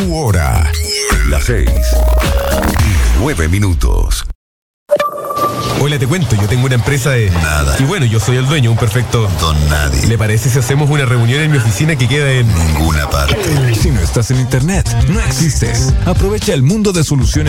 Tu hora. Las 6:09. Hola, te cuento, yo tengo una empresa de... Nada. Y bueno, yo soy el dueño, un perfecto... Don nadie. ¿Le parece si hacemos una reunión en mi oficina que queda en... Ninguna parte. Si no estás en internet, no existes. Aprovecha el mundo de soluciones